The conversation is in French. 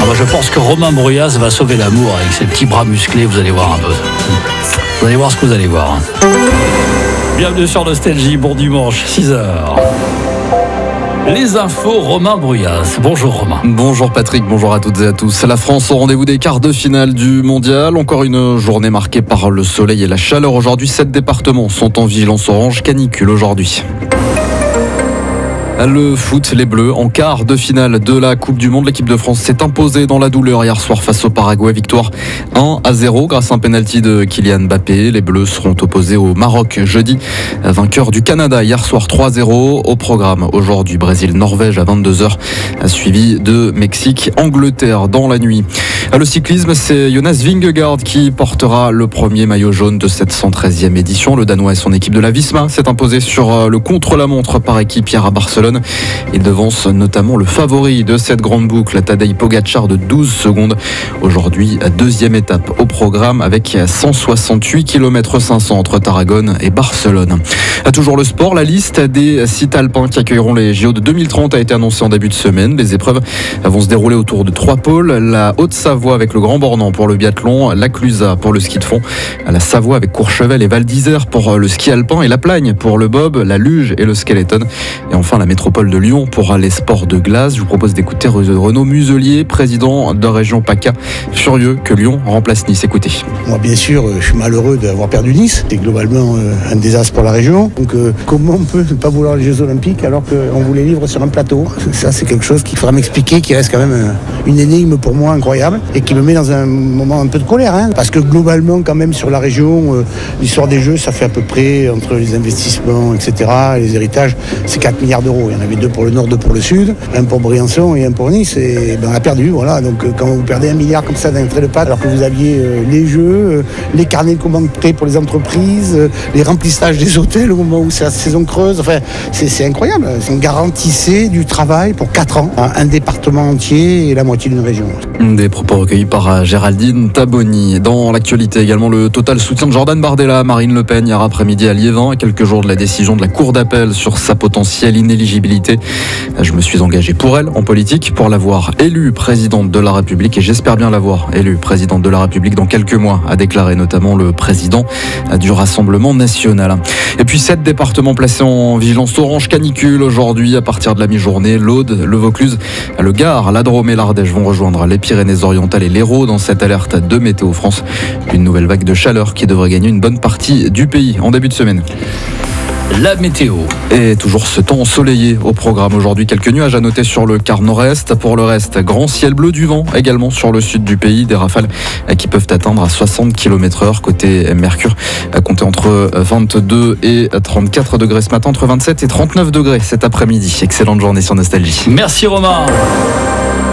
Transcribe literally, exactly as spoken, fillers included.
Ah bah, je pense que Romain Bruyas va sauver l'amour avec ses petits bras musclés, vous allez voir un peu. Vous allez voir ce que vous allez voir. Bienvenue sur Nostalgie, bon dimanche, six heures. Les infos, Romain Bruyas. Bonjour Romain. Bonjour Patrick, bonjour à toutes et à tous. La France au rendez-vous des quarts de finale du mondial. Encore une journée marquée par le soleil et la chaleur. Aujourd'hui, sept départements sont en vigilance orange canicule aujourd'hui. Le foot, les Bleus, en quart de finale de la Coupe du Monde. L'équipe de France s'est imposée dans la douleur hier soir face au Paraguay. Victoire un à zéro grâce à un penalty de Kylian Mbappé. Les Bleus seront opposés au Maroc jeudi. Vainqueur du Canada hier soir trois à zéro. Au programme aujourd'hui, Brésil-Norvège à vingt-deux heures, suivi de Mexique-Angleterre dans la nuit. Le cyclisme, c'est Jonas Vingegaard qui portera le premier maillot jaune de cette cent treizième édition. Le Danois et son équipe de la Visma s'est imposé sur le contre-la-montre par équipe hier à Barcelone. Il devance notamment le favori de cette grande boucle, Tadej Pogačar, de douze secondes. Aujourd'hui, deuxième étape au programme avec cent soixante-huit kilomètres cinq cents entre Tarragone et Barcelone. À toujours le sport, la liste des sites alpins qui accueilleront les J O de deux mille trente a été annoncée en début de semaine. Les épreuves vont se dérouler autour de trois pôles. La Haute-Savoie avec le Grand Bornand pour le biathlon, la Clusaz pour le ski de fond, la Savoie avec Courchevel et Val d'Isère pour le ski alpin et la Plagne pour le bob, la luge et le skeleton. Et enfin la métropole de Lyon pour les sports de glace. Je vous propose d'écouter Renaud Muselier, président de la région PACA, furieux que Lyon remplace Nice. Écoutez. Moi, bien sûr, je suis malheureux d'avoir perdu Nice. C'est globalement un désastre pour la région. Donc, euh, comment on peut ne pas vouloir les Jeux Olympiques alors qu'on vous les livre sur un plateau? Ça, c'est quelque chose qu'il faudra m'expliquer, qui reste quand même une énigme pour moi incroyable et qui me met dans un moment un peu de colère. Hein, parce que globalement, quand même, sur la région, euh, l'histoire des Jeux, ça fait à peu près, entre les investissements, et cetera, et les héritages, c'est quatre milliards d'euros. Il y en avait deux pour le nord, deux pour le sud, un pour Briançon et un pour Nice. Et ben, on a perdu, voilà. Donc, euh, quand vous perdez un milliard comme ça d'un trait de patte, alors que vous aviez euh, les Jeux, euh, les carnets de commandes prêts pour les entreprises, euh, les remplissages des hôtels au moment où c'est la saison creuse, enfin, c'est, c'est incroyable. On garantissait du travail pour quatre ans, un département entier et la moitié d'une région. Des propos recueillis par Géraldine Taboni. Dans l'actualité également, le total soutien de Jordan Bardella à Marine Le Pen hier après-midi à Liévin, à quelques jours de la décision de la Cour d'appel sur sa potentielle inéligibilité. Je me suis engagé pour elle en politique, pour l'avoir élue présidente de la République et j'espère bien l'avoir élue présidente de la République dans quelques mois, a déclaré notamment le président du Rassemblement national. Et puis sept départements placés en vigilance orange canicule aujourd'hui à partir de la mi-journée. L'Aude, le Vaucluse, le Gard, la Drôme et l'Ardèche vont rejoindre les Pyrénées-Orientales et l'Hérault dans cette alerte de Météo France. Une nouvelle vague de chaleur qui devrait gagner une bonne partie du pays en début de semaine. La météo. Et toujours ce temps ensoleillé au programme aujourd'hui. Quelques nuages à noter sur le quart nord-est. Pour le reste, grand ciel bleu, du vent également sur le sud du pays. Des rafales qui peuvent atteindre à soixante kilomètres heure. Côté Mercure, à compter entre vingt-deux et trente-quatre degrés ce matin, entre vingt-sept et trente-neuf degrés cet après-midi. Excellente journée sur Nostalgie. Merci Romain.